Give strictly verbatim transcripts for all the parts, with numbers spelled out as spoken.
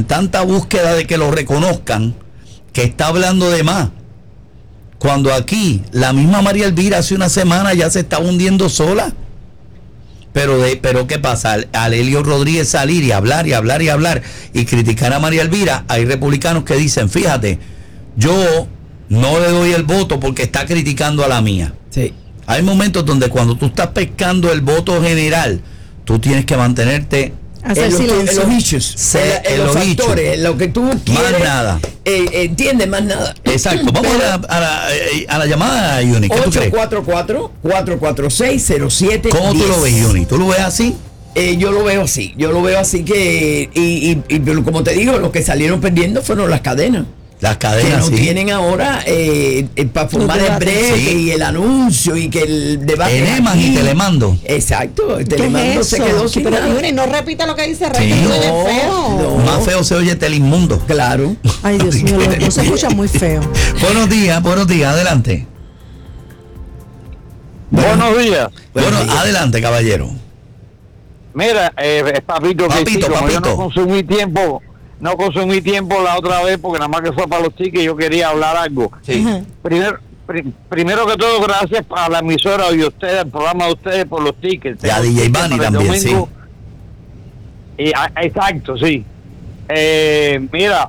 tanta búsqueda de que lo reconozcan, que está hablando de más. Cuando aquí, la misma María Elvira hace una semana ya se está hundiendo sola. Pero, de, pero ¿qué pasa? Al, al Elio Rodríguez salir y hablar y hablar y hablar y criticar a María Elvira, hay republicanos que dicen, fíjate, yo no le doy el voto porque está criticando a la mía. Sí. Hay momentos donde cuando tú estás pescando el voto general, tú tienes que mantenerte Hacer en, lo, en los issues, Se, en, en, en los, los factores, en lo que tú quieres. Más nada. Eh, entiende más nada. Exacto. Vamos Pero, a, la, a, la, a la llamada, Yuni. ¿Qué tú crees? ocho cuatro cuatro, cuatro cuatro seis, cero siete ¿Cómo diez. tú lo ves, Yuni? ¿Tú lo ves así? Eh, yo lo veo así. Yo lo veo así que. Y, y, y como te digo, los que salieron perdiendo fueron las cadenas. Las cadenas, que no sí. tienen ahora eh, eh, para formar el break sí. y el anuncio y que el debate. Enemas y Telemando. Exacto, el Telemando es se quedó sin pero nada. Yuri, no repita lo que dice Rey, sí. que no, oye feo. No. Más feo se oye Telemundo. Claro. Ay, Dios mío, no se escucha muy feo. Buenos días, buenos días, adelante. Buenos días. Bueno, Buenos días. Adelante, caballero. Mira, eh, papito, que Papito, sí, como papito. yo no consumí tiempo, no consumí tiempo la otra vez porque nada más que fue para los tickets, yo quería hablar algo. Sí. Ajá. Primero, pri- primero que todo, gracias a la emisora y a ustedes, al programa de ustedes por los tickets. Y a D J Bunny Para el también, domingo. Y, a- exacto, sí. Eh, mira,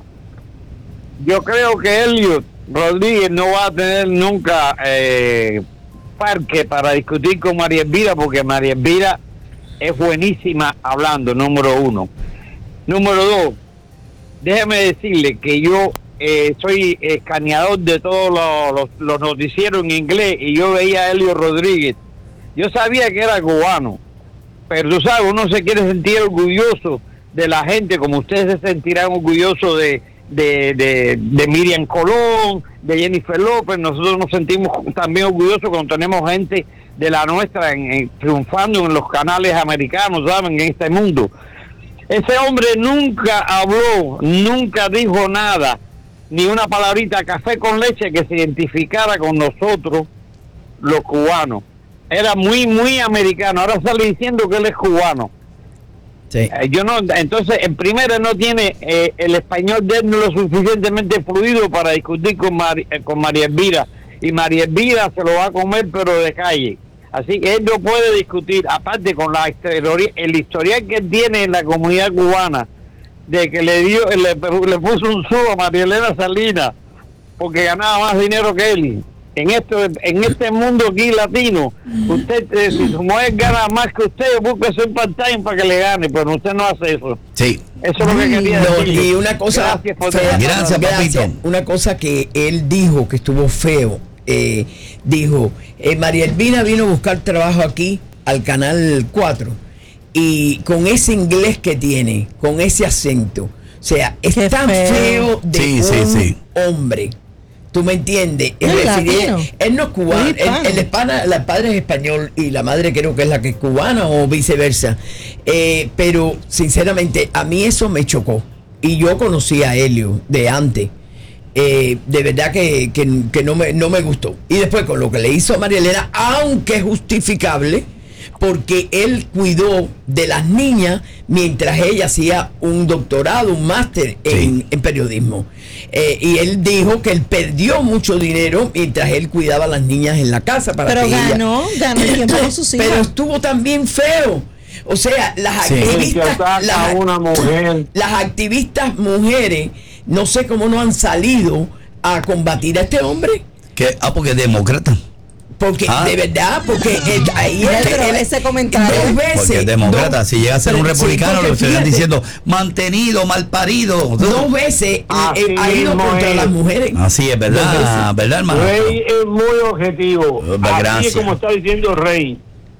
yo creo que Elliot Rodríguez no va a tener nunca eh, parque para discutir con María Elvira, porque María Elvira es buenísima hablando, número uno. Número dos, déjeme decirle que yo eh, soy escaneador de todos los, los, los noticieros en inglés y yo veía a Elio Rodríguez. Yo sabía que era cubano, pero tú sabes, uno se quiere sentir orgulloso de la gente, como ustedes se sentirán orgullosos de, de, de, de Miriam Colón, de Jennifer López. Nosotros nos sentimos también orgullosos cuando tenemos gente de la nuestra en, en, triunfando en los canales americanos, ¿saben? En este mundo. Ese hombre nunca habló, nunca dijo nada, ni una palabrita café con leche que se identificara con nosotros, los cubanos. Era muy, muy americano. Ahora sale diciendo que él es cubano. Sí. Eh, yo no, entonces, en primera no tiene eh, el español de él no lo suficientemente fluido para discutir con, Mari, eh, con María Elvira. Y María Elvira se lo va a comer, pero de calle. Así que él no puede discutir, aparte con la historia, el historial que él tiene en la comunidad cubana, de que le dio, le, le puso un subo a María Elena Salinas, porque ganaba más dinero que él. En este, en este mundo aquí latino, usted, eh, si su mujer gana más que usted, busque un part-time para que le gane, pero usted no hace eso. Sí. Eso es lo que quería No, decir. y una cosa Gracias por fea, Gracias, papito. una cosa que él dijo que estuvo feo, eh, dijo, eh, María Elvira vino a buscar trabajo aquí al Canal cuatro y con ese inglés que tiene, con ese acento, o sea, es Qué tan feo. feo de Sí, un sí, sí. hombre. ¿Tú me entiendes? Es Es decir, latino. él, él no es cubano, Es él, hispano. él es pana, la padre es español y la madre creo que es la que es cubana o viceversa. Eh, pero sinceramente a mí eso me chocó. Y yo conocí a Helio de antes. Eh, de verdad que, que, que no, me, no me gustó. Y después con lo que le hizo a María Elena, aunque es justificable, porque él cuidó de las niñas mientras ella hacía un doctorado, un máster en, Sí. en periodismo. Eh, y él dijo que él perdió mucho dinero mientras él cuidaba a las niñas en la casa. Para Pero que ella- ganó, ganó el tiempo con sus hijas. Pero estuvo también feo. O sea, las Sí. activistas, Que ataca las, a una mujer. las activistas mujeres, no sé cómo no han salido a combatir a este hombre. ¿Qué? Ah, porque es demócrata. Porque, Ah. de verdad, porque él- ahí Mira, él- pero él- ese comentario- dos veces, Porque es demócrata. dos- Si llega a ser un pero sí, republicano, porque lo estarían fíjate, diciendo mantenido, mal parido. dos veces Así eh, ha ido mismo contra es. las mujeres. Así es, Dos ¿verdad? veces. ¿Verdad, hermano? Rey es muy objetivo. Pues, Así gracias. es como está diciendo Rey.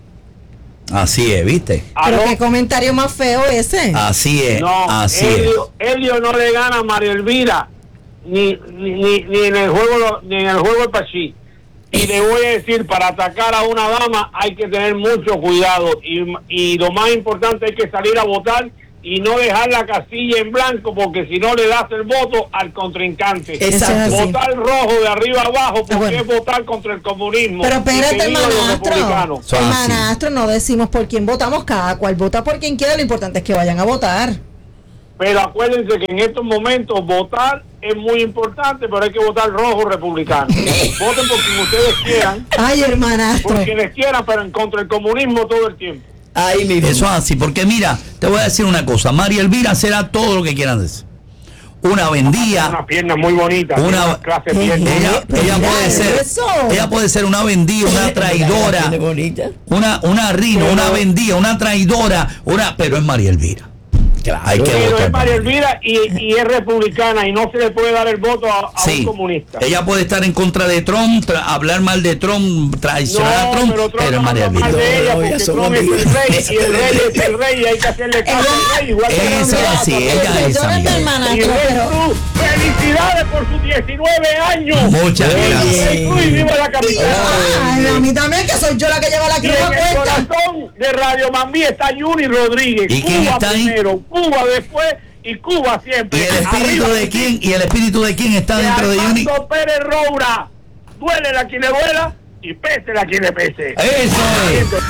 Así es, ¿viste? Pero Aló. qué comentario más feo ese. Así es, No, así Elio, Elio no le gana a María Elvira ni, ni, ni, ni en el juego ni en el juego de Pachí. Y le voy a decir, para atacar a una dama hay que tener mucho cuidado y, y lo más importante es que salir a votar y no dejar la casilla en blanco, porque si no le das el voto al contrincante. Exacto. Así. Votar rojo de arriba abajo porque bueno. es votar contra el comunismo. Pero Y que espérate, vivan los manastro. republicanos. Eso El es así. manastro, no decimos por quién votamos, cada cual vota por quien quiera, lo importante es que vayan a votar. pero acuérdense que en estos momentos votar es muy importante, pero hay que votar rojo republicano. Voten por quien ustedes quieran, Ay, hermanastro. por quienes quieran, pero en contra del comunismo todo el tiempo. Ahí mismo. Eso es así, porque mira, te voy a decir una cosa, María Elvira será todo lo que quieran decir. Una vendía, Una pierna muy bonita, Una- una clase de pierna. ella, ella Mira puede ser, eso. ella puede ser una vendida, una traidora, Tiene bonita. una, una rino, una vendida, una traidora, una, pero es María Elvira. Hay que Pero votar. es María Elvira y, y es republicana y no se le puede dar el voto a, a Sí, un comunista. ella puede estar en contra de Trump, tra- hablar mal de Trump, traicionar a Trump, pero pero, Trump es no María habla mal Elvira. de ella No, porque ya son Trump es el amigas. rey y el rey es el rey y hay que hacerle caso al rey igual que Eso la es así, Beata. ella es Perdóname, amiga. Y hermanastro, pero Jesús, felicidades por sus diecinueve años. Muchas Oye. gracias. Jesús, y viva la capital. ay, a mí también, que soy yo la que lleva la Y cruz a en el cuesta. corazón de Radio Mambí está Yuni Rodríguez. ¿Y quién Cuba está ahí? primero, Cuba después y Cuba siempre. ¿Y el espíritu Arriba, de quién? ¿Y el espíritu de quién está dentro de Uni? Armando Pérez Roura. Duele a quien le duela y pese a quien le pese. Eso es.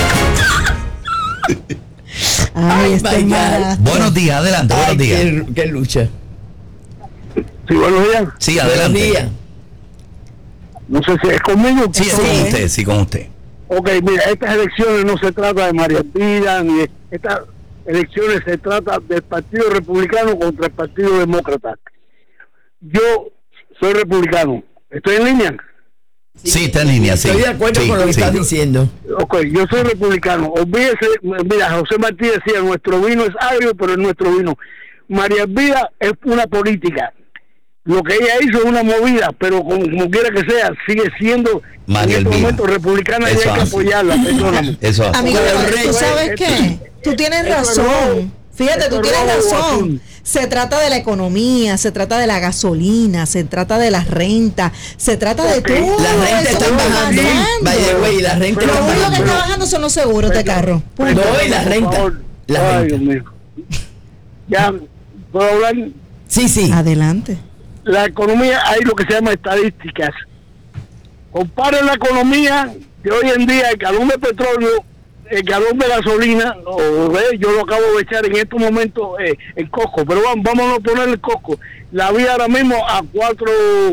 Ay, este my God. hermanastro. Buenos días, adelante, Ay, buenos días. qué, qué lucha. Sí, buenos días. Sí, Buenos adelante. días. No sé si es conmigo. Sí, es Sí. con usted, sí, con usted. Ok, mira, estas elecciones no se trata de María Elvira, ni de- estas elecciones se trata del Partido Republicano contra el Partido Demócrata. Yo soy republicano. ¿Estoy en línea? Sí, está en línea, sí. Estoy de acuerdo Sí, con lo que sí. estás diciendo. Ok, yo soy republicano. Olvídese, mira, José Martí decía, nuestro vino es agrio, pero es nuestro vino. María Elvira es una política. Lo que ella hizo es una movida, pero como, como quiera que sea, sigue siendo María en este Elvira. momento republicana y Eso hay que hace. apoyarla, perdóname. Eso es así. Amigo, Pero pero rey, tú sabes esto- qué, tú tienes esto es robo. razón. Fíjate, Esto tú es tienes robo, razón. Joaquín. Se trata de la economía, se trata de la gasolina, se trata de las rentas, se trata de Ok. todo. La renta eso está que bajando. pasando. By the way, la renta Pero Lo está único que bajando. está bajando son los seguros de carro. No, y la Por renta. favor. La Ay, renta. Dios mío. Ya, ¿puedo hablar? Sí, sí. Adelante. La economía, hay lo que se llama estadísticas. Comparen la economía de hoy en día, el galón de petróleo, el galón de gasolina, o, ve, yo lo acabo de echar en estos momentos eh, en Costco, pero vamos, vamos a poner el Costco. La vi ahora mismo a cuatro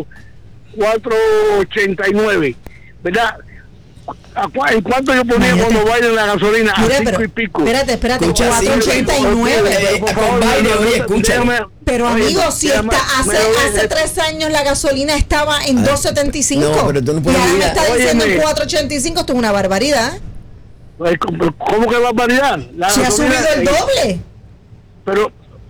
ochenta y nueve, ¿verdad? ¿A cua- ¿En cuánto yo ponía Imagínate. cuando baile la gasolina? A Mira, cinco pero, y pico. espérate, espérate, Escucha, cuatro ochenta y cinco y nueve. pico. Eh, Por con favor, baile, no, no, oye, no, escúchame. déjame- Pero oye, amigo, si déjame- está hace, me oye, hace eh, tres años la gasolina estaba en dos setenta y cinco. No, pero tú no puedes y ahora me vivir- está diciendo en Óyeme. cuatro ochenta y cinco, esto es una barbaridad. Pues, ¿cómo ¿cómo que barbaridad? La Se ha gasolina, subido el eh, doble. Pero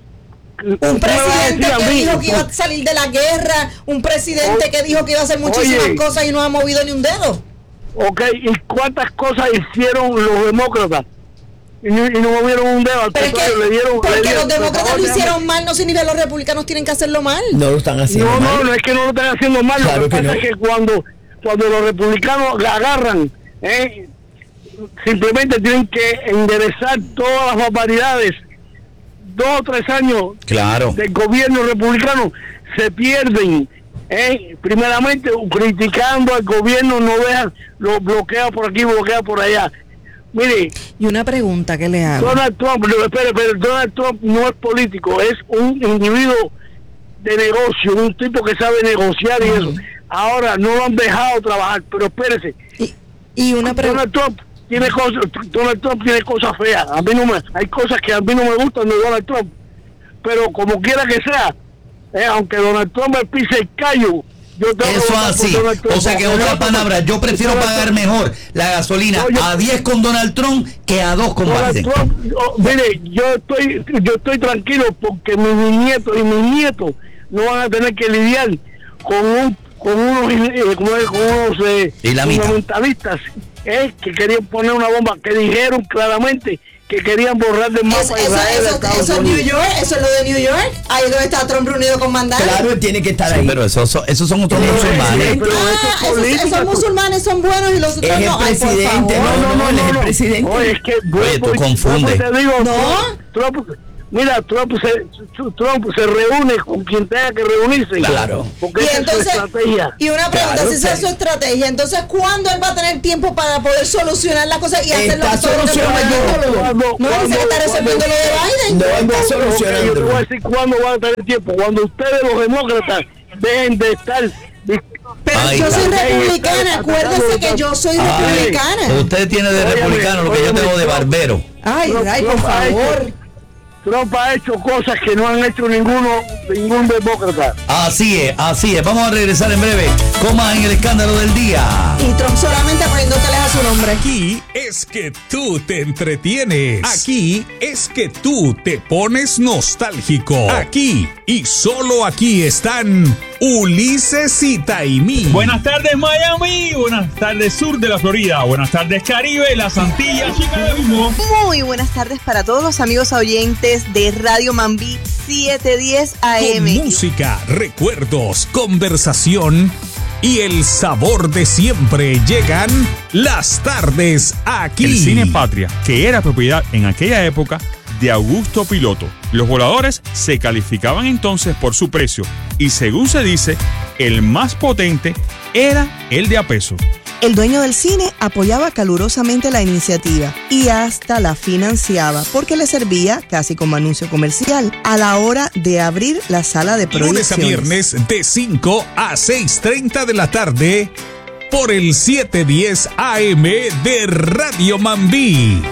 Un tú me vas a presidente decir a que mí, dijo que iba a salir de la guerra, un presidente O- que dijo que iba a hacer muchísimas Oye. cosas y no ha movido ni un dedo. ok, ¿y cuántas cosas hicieron los demócratas? Y no, y no movieron un dedo, al Pero es que contrario, le dieron... le porque dieron- los demócratas por lo favor, hicieron mal, no significa que los republicanos tienen que hacerlo mal. No lo están haciendo. No, no, mal. no es que no lo están haciendo mal, Claro lo que que pasa no. es que cuando, cuando los republicanos la agarran, eh, simplemente tienen que enderezar todas las barbaridades. Dos o tres años Claro. del gobierno republicano se pierden, eh, primeramente criticando al gobierno, no dejan, lo bloquea por aquí, bloquea por allá. Mire, Y una pregunta que le hago. Donald Trump, no, espere, espere, Donald Trump no es político, es un individuo de negocio, un tipo que sabe negociar y eso. Ahora no lo han dejado trabajar, pero espérese, Y, y una pregunta. Donald Trump tiene cosas, Donald Trump tiene cosas feas. A mí no me, hay cosas que a mí no me gustan de Donald Trump, pero como quiera que sea, eh, aunque Donald Trump me pise el callo, yo tengo que Eso votar por así. Donald Trump. O sea que, en Porque otras Donald palabras, yo prefiero Donald pagar Trump- mejor la gasolina No, yo- a diez con Donald Trump que a dos con Donald Biden. Trump, oh, mire, yo estoy, yo estoy tranquilo porque mis nietos y mis nietos no van a tener que lidiar con un, con unos, eh, como es, con unos eh, Islamistas. fundamentalistas eh, que querían poner una bomba, que dijeron claramente que querían borrar del mapa Eso, a eso, Israel de eso, Estados eso es New Unidos. York, eso es lo de New York. Ahí es donde está Trump reunido con Mandela. Claro, él tiene que estar Sí, ahí. pero esos son, esos son otros Pero musulmanes. es- Pero eso Ah, es esos, política, esos pues. musulmanes son buenos y los otros Es el no. Ay, por presidente, favor. no, no, no, él es el presidente. Oye, es que Oye, tú vuelvo y- confundes. vuelvo y te digo, No. Trump, mira, Trump se, Trump se reúne con quien tenga que reunirse. Claro. Porque Y esa entonces, es su estrategia. y una pregunta, Claro, si esa es sí. su estrategia, entonces ¿cuándo él va a tener tiempo para poder solucionar las cosas y hacer lo Está que todo el mundo solucionando. Cuando- No dice cuando- que está resolviendo lo de Biden. No, está Ok, yo te voy a solucionando. decir cuándo van a tener tiempo. Cuando ustedes, los demócratas, dejen de estar. Pero Ahí yo está. soy republicana, acuérdese que yo soy Ay, republicana. usted tiene de Óyeme, republicano lo que yo óyeme, tengo de no. barbero. Ay, Trump- ay, por Trump ha hecho- favor. Trump ha hecho cosas que no han hecho ninguno, ningún demócrata. Así es, así es. Vamos a regresar en breve con más en el escándalo del día. Y Trump solamente poniéndoteles a su nombre. Aquí es que tú te entretienes. Aquí es que tú te pones nostálgico. Aquí y solo aquí están Ulises y Taimí. Buenas tardes Miami, buenas tardes sur de la Florida, buenas tardes Caribe, las Antillas, Chicago. Muy buenas tardes para todos los amigos oyentes de Radio Mambí setecientos diez A M. Con música, recuerdos, conversación y el sabor de siempre llegan las tardes aquí. El Cine Patria, que era propiedad en aquella época de Augusto Piloto. Los voladores se calificaban entonces por su precio y según se dice, el más potente era el de a peso. El dueño del cine apoyaba calurosamente la iniciativa y hasta la financiaba porque le servía casi como anuncio comercial a la hora de abrir la sala de Lunes a proyecciones. viernes de cinco a seis treinta de la tarde por el setecientos diez A M de Radio Mambí.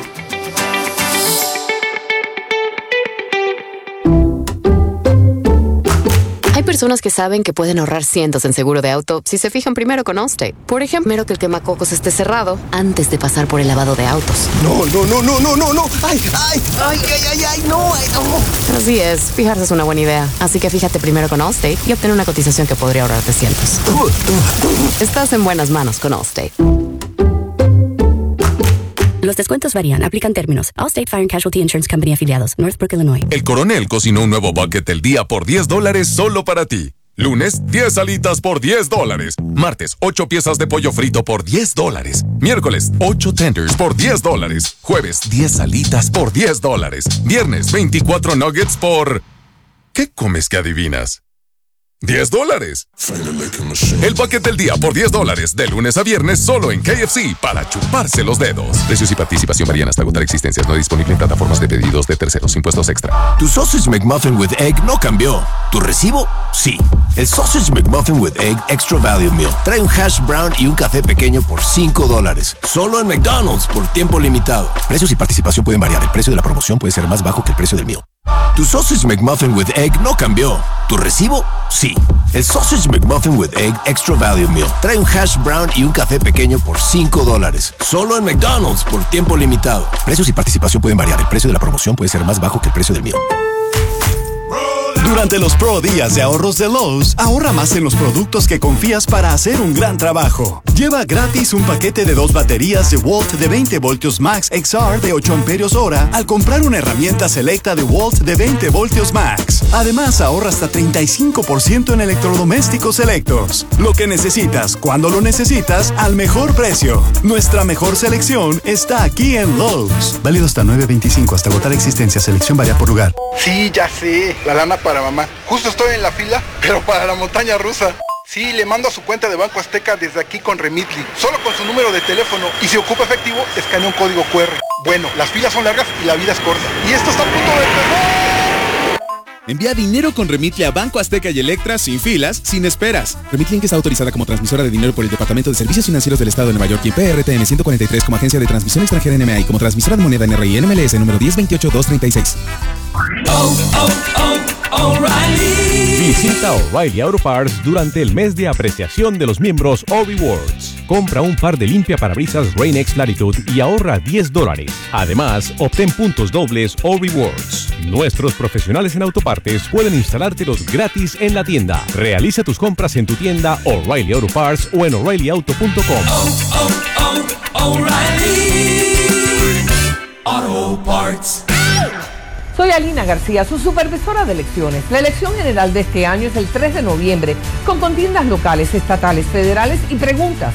Hay personas que saben que pueden ahorrar cientos en seguro de auto si se fijan primero con Allstate. Por ejemplo, primero que el quemacocos esté cerrado antes de pasar por el lavado de autos. No, no, no, no, no, no, no. Ay, ay, ay, ay, ay, ay, no, ay, no. Así es, fijarse es una buena idea. Así que fíjate primero con Allstate y obtén una cotización que podría ahorrarte cientos. Estás en buenas manos con Allstate. Los descuentos varían. Aplican términos. Allstate Fire and Casualty Insurance Company afiliados. Northbrook, Illinois. El Coronel cocinó un nuevo bucket del día por diez dólares solo para ti. Lunes, diez alitas por diez dólares. Martes, ocho piezas de pollo frito por diez dólares. Miércoles, ocho tenders por diez dólares. Jueves, diez alitas por diez dólares. Viernes, veinticuatro nuggets por... ¿Qué comes que adivinas? diez dólares. El bucket del día por diez dólares de lunes a viernes solo en K F C para chuparse los dedos. Precios y participación varían hasta agotar existencias. No disponible en plataformas de pedidos de terceros. Impuestos extra. Tu Sausage McMuffin with Egg no cambió. ¿Tu recibo? Sí. El Sausage McMuffin with Egg Extra Value Meal trae un hash brown y un café pequeño por cinco dólares. Solo en McDonald's por tiempo limitado. Precios y participación pueden variar. El precio de la promoción puede ser más bajo que el precio del meal. Tu Sausage McMuffin with Egg no cambió. ¿Tu recibo? Sí. El Sausage McMuffin with Egg Extra Value Meal trae un hash brown y un café pequeño por cinco dólares. Solo en McDonald's por tiempo limitado. Precios y participación pueden variar. El precio de la promoción puede ser más bajo que el precio del meal. Durante los Pro Días de Ahorros de Lowe's, ahorra más en los productos que confías para hacer un gran trabajo. Lleva gratis un paquete de dos baterías de Walt de veinte voltios Max X R de ocho amperios hora al comprar una herramienta selecta de Walt de veinte voltios Max. Además, ahorra hasta treinta y cinco por ciento en electrodomésticos selectos. Lo que necesitas, cuando lo necesitas, al mejor precio. Nuestra mejor selección está aquí en Lowe's. Válido hasta nueve veinticinco, hasta agotar existencia. Selección varía por lugar. Sí, ya sé, la lana para mamá. Justo estoy en la fila, pero para la montaña rusa. Sí, le mando a su cuenta de Banco Azteca desde aquí con Remitly. Solo con su número de teléfono. Y si ocupa efectivo, escanea un código cu erre. Bueno, las filas son largas y la vida es corta. Y esto está a punto de empezar. Envía dinero con Remitly a Banco Azteca y Electra sin filas, sin esperas. Remitly Inc está autorizada como transmisora de dinero por el Departamento de Servicios Financieros del Estado de Nueva York y P R T M ciento cuarenta y tres como agencia de transmisión extranjera N M A y como transmisora de moneda N R I N M L S número diez veintiocho dos treinta y seis. Oh, oh, oh, O'Reilly. Visita O'Reilly Auto Parts durante el mes de apreciación de los miembros O Rewards. Compra un par de limpiaparabrisas Rain-X Latitude y ahorra diez dólares. Además, obtén puntos dobles O Rewards. Nuestros profesionales en autopartes pueden instalártelos gratis en la tienda. Realiza tus compras en tu tienda O'Reilly Auto Parts o en O'Reilly Auto punto com. Oh, oh, oh, O'Reilly Auto Parts. Soy Alina García, su supervisora de elecciones. La elección general de este año es el tres de noviembre, con contiendas locales, estatales, federales y preguntas.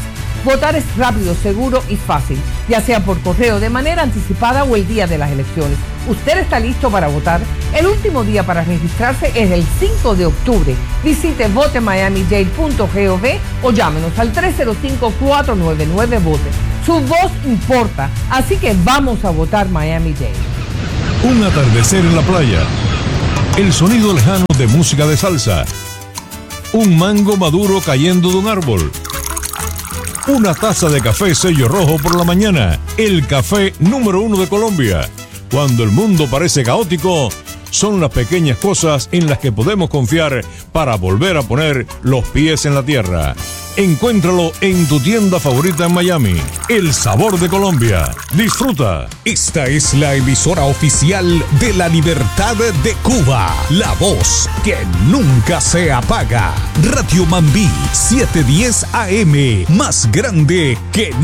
Votar es rápido, seguro y fácil, ya sea por correo, de manera anticipada o el día de las elecciones. ¿Usted está listo para votar? El último día para registrarse es el cinco de octubre. Visite vote miami dade punto gov o llámenos al tres cero cinco, cuatro nueve nueve, vote. Su voz importa, así que vamos a votar Miami-Dade. Un atardecer en la playa, el sonido lejano de música de salsa, un mango maduro cayendo de un árbol, una taza de café sello rojo por la mañana, el café número uno de Colombia. Cuando el mundo parece caótico, son las pequeñas cosas en las que podemos confiar para volver a poner los pies en la tierra. Encuéntralo en tu tienda favorita en Miami. El sabor de Colombia. Disfruta. Esta es la emisora oficial de la Libertad de Cuba. La voz que nunca se apaga. Radio Mambí setecientos diez A M. Más grande que